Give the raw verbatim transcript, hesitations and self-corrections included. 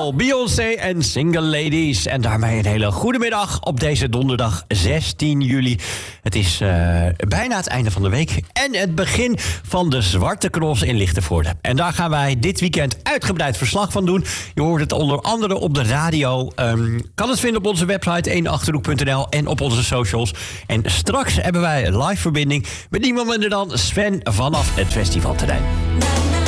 Adele, Beyoncé en Single Ladies. En daarmee een hele goede middag op deze donderdag zestien juli. Het is uh, bijna het einde van de week en het begin van de Zwarte Cross in Lichtenvoorde. En daar gaan wij dit weekend uitgebreid verslag van doen. Je hoort het onder andere op de radio. Um, kan het vinden op onze website één achterhoek punt n l en op onze socials. En straks hebben wij een live verbinding met niemand minder dan Sven vanaf het festivalterrein.